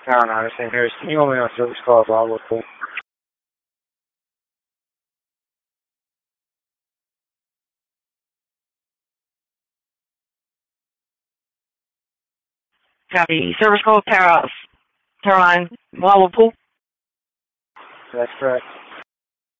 Tower 9, St. Mary's. Can you only on service call Bravo Pool? Copy. Service call, Tower 9, Bravo Pool. That's correct.